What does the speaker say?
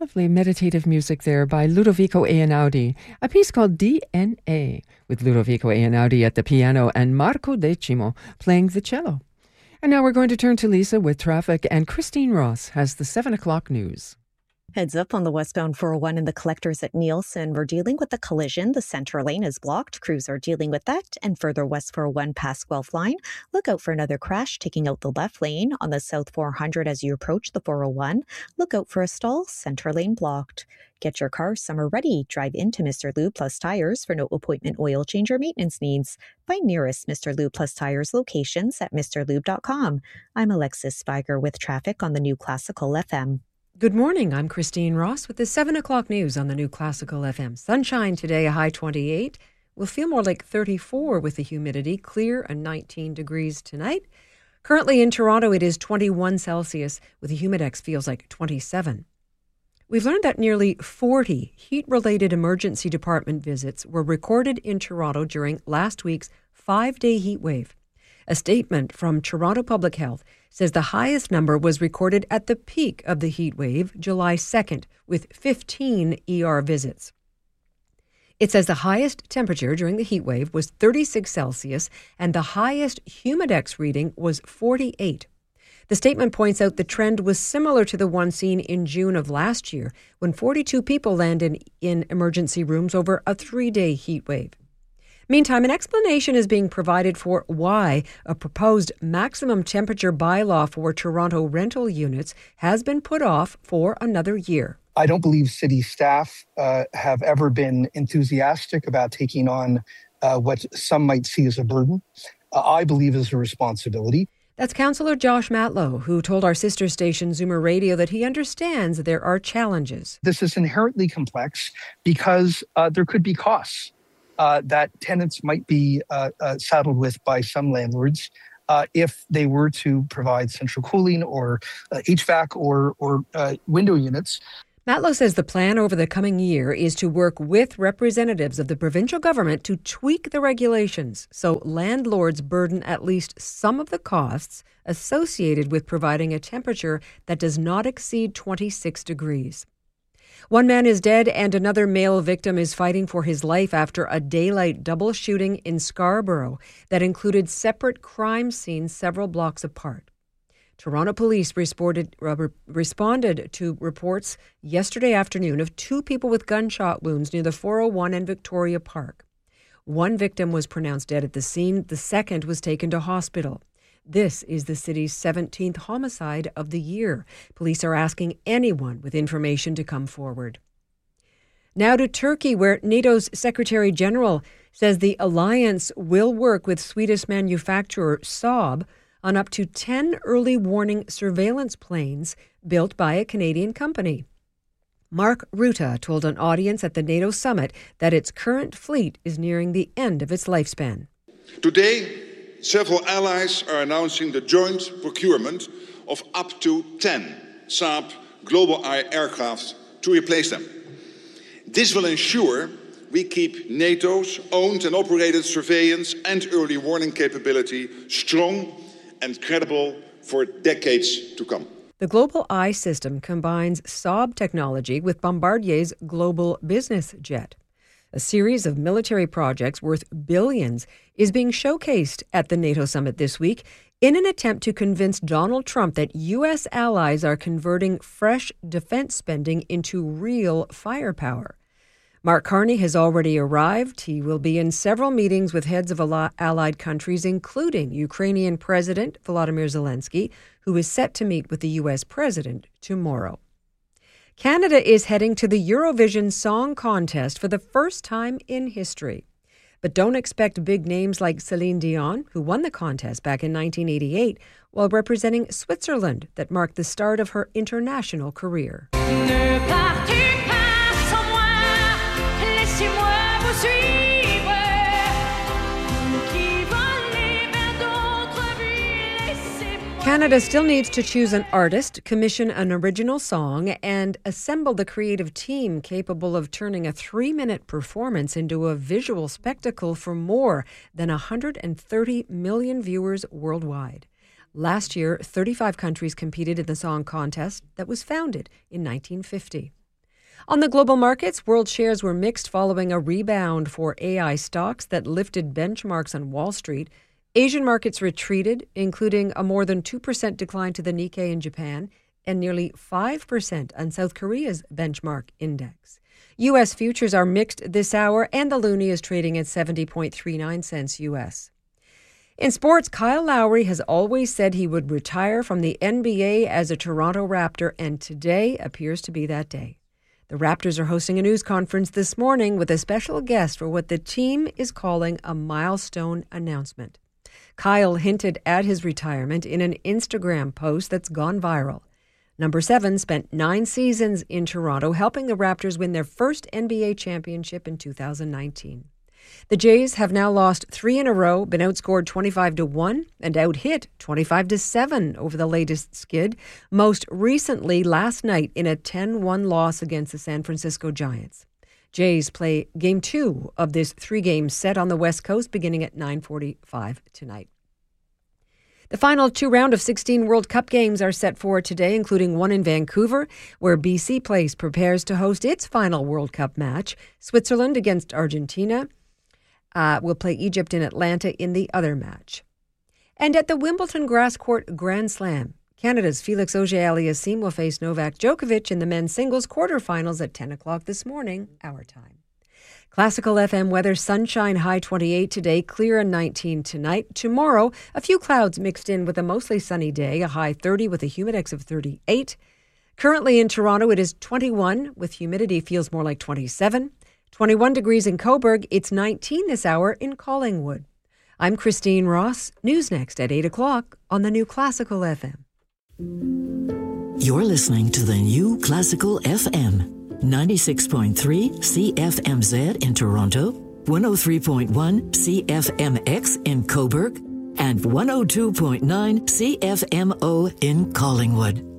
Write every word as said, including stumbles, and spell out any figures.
Lovely meditative music there by Ludovico Einaudi, a piece called D N A, with Ludovico Einaudi at the piano and Marco Decimo playing the cello. And now we're going to turn to Lisa with traffic, and Christine Ross has the seven o'clock news. Heads up on the westbound four oh one and the collectors at Nielsen. We're dealing with a collision. The center lane is blocked. Crews are dealing with that. And further west four oh one past Guelph Line. Look out for another crash taking out the left lane on the south four hundred as you approach the four oh one. Look out for a stall. Center lane blocked. Get your car summer ready. Drive into Mister Lube Plus Tires for no appointment oil change or maintenance needs. Find nearest Mister Lube Plus Tires locations at Mr Lube dot com. I'm Alexis Spiger with traffic on the New Classical F M. Good morning, I'm Christine Ross with the seven o'clock news on the New Classical F M. Sunshine today, a high twenty-eight. We'll feel more like thirty-four with the humidity, clear and nineteen degrees tonight. Currently in Toronto, it is twenty-one Celsius, with the humidex feels like twenty-seven. We've learned that nearly forty heat-related emergency department visits were recorded in Toronto during last week's five-day heat wave. A statement from Toronto Public Health says the highest number was recorded at the peak of the heat wave, July second, with fifteen E R visits. It says the highest temperature during the heat wave was thirty-six Celsius and the highest humidex reading was forty-eight. The statement points out the trend was similar to the one seen in June of last year, when forty-two people landed in emergency rooms over a three-day heat wave. Meantime, an explanation is being provided for why a proposed maximum temperature bylaw for Toronto rental units has been put off for another year. I don't believe city staff uh, have ever been enthusiastic about taking on uh, what some might see as a burden. Uh, I believe is a responsibility. That's Councillor Josh Matlow, who told our sister station Zoomer Radio that he understands there are challenges. This is inherently complex because uh, there could be costs uh, that tenants might be uh, uh, saddled with by some landlords uh, if they were to provide central cooling or uh, H V A C or, or uh, window units. Matlow says the plan over the coming year is to work with representatives of the provincial government to tweak the regulations so landlords burden at least some of the costs associated with providing a temperature that does not exceed twenty-six degrees. One man is dead and another male victim is fighting for his life after a daylight double shooting in Scarborough that included separate crime scenes several blocks apart. Toronto police responded, uh, responded to reports yesterday afternoon of two people with gunshot wounds near the four oh one and Victoria Park. One victim was pronounced dead at the scene. The second was taken to hospital. This is the city's seventeenth homicide of the year. Police are asking anyone with information to come forward. Now to Turkey, where NATO's Secretary General says the alliance will work with Swedish manufacturer Saab on up to ten early warning surveillance planes built by a Canadian company. Mark Rutte told an audience at the NATO summit that its current fleet is nearing the end of its lifespan. Today, several allies are announcing the joint procurement of up to ten Saab Global Eye aircraft to replace them. This will ensure we keep NATO's owned and operated surveillance and early warning capability strong and credible for decades to come. The Global Eye system combines Saab technology with Bombardier's Global Business Jet. A series of military projects worth billions is being showcased at the NATO summit this week in an attempt to convince Donald Trump that U S allies are converting fresh defense spending into real firepower. Mark Carney has already arrived. He will be in several meetings with heads of allied countries, including Ukrainian President Volodymyr Zelensky, who is set to meet with the U S president tomorrow. Canada is heading to the Eurovision Song Contest for the first time in history. But don't expect big names like Celine Dion, who won the contest back in nineteen eighty-eight, while representing Switzerland that marked the start of her international career. Canada still needs to choose an artist, commission an original song, and assemble the creative team capable of turning a three-minute performance into a visual spectacle for more than one hundred thirty million viewers worldwide. Last year, thirty-five countries competed in the song contest that was founded in nineteen fifty. On the global markets, world shares were mixed following a rebound for A I stocks that lifted benchmarks on Wall Street. Asian markets retreated, including a more than two percent decline to the Nikkei in Japan and nearly five percent on South Korea's benchmark index. U S futures are mixed this hour, and the loonie is trading at seventy point three nine cents U S. In sports, Kyle Lowry has always said he would retire from the N B A as a Toronto Raptor, and today appears to be that day. The Raptors are hosting a news conference this morning with a special guest for what the team is calling a milestone announcement. Kyle hinted at his retirement in an Instagram post that's gone viral. Number seven spent nine seasons in Toronto, helping the Raptors win their first N B A championship in two thousand nineteen. The Jays have now lost three in a row, been outscored twenty-five to one and out-hit twenty-five to seven over the latest skid, most recently last night in a ten one loss against the San Francisco Giants. Jays play game two of this three-game set on the West Coast beginning at nine forty-five tonight. The final two round of sixteen World Cup games are set for today, including one in Vancouver, where B C Place prepares to host its final World Cup match. Switzerland against Argentina uh, will play Egypt in Atlanta in the other match. And at the Wimbledon Grass Court Grand Slam, Canada's Felix Auger-Aliassime will face Novak Djokovic in the men's singles quarterfinals at ten o'clock this morning, our time. Classical F M weather, sunshine, high twenty-eight today, clear and nineteen tonight. Tomorrow, a few clouds mixed in with a mostly sunny day, a high thirty with a humidex of thirty-eight. Currently in Toronto, it is twenty-one with humidity feels more like twenty-seven. twenty-one degrees in Cobourg, it's nineteen this hour in Collingwood. I'm Christine Ross. News next at eight o'clock on the new Classical F M. You're listening to the new Classical F M. ninety-six point three C F M Z in Toronto, one oh three point one C F M X in Cobourg, and one oh two point nine C F M O in Collingwood.